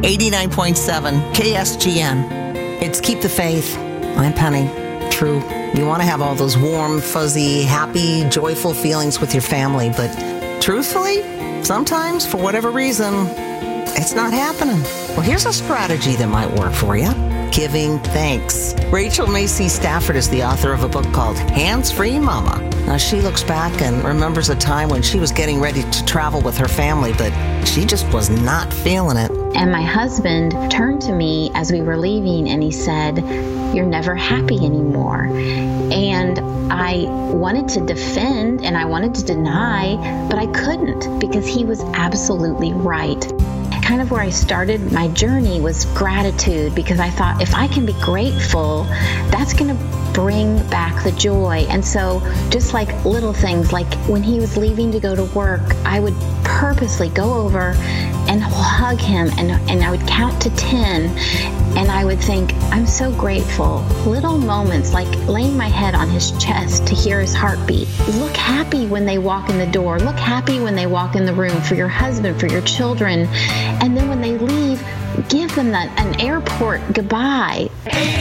89.7 KSGN. It's Keep the Faith. I'm Penny. True, you want to have all those warm, fuzzy, happy, joyful feelings with your family, but truthfully, sometimes, for whatever reason, it's not happening. Well, here's a strategy that might work for you. Giving thanks. Rachel Macy Stafford is the author of a book called Hands-Free Mama. Now, she looks back and remembers a time when she was getting ready to travel with her family, but she just was not feeling it. And my husband turned to me as we were leaving and he said, "You're never happy anymore." And I wanted to defend and I wanted to deny, but I couldn't because he was absolutely right. Kind of where I started my journey was gratitude, because I thought if I can be grateful, that's going to bring back the joy. And so just like little things, like when he was leaving to go to work, I would purposely go over and hug him and I would count to 10 and I would think, I'm so grateful. Little moments like laying my head on his chest to hear his heartbeat. Look happy when they walk in the door. Look happy when they walk in the room for your husband, for your children. And then when they leave, give them an airport goodbye.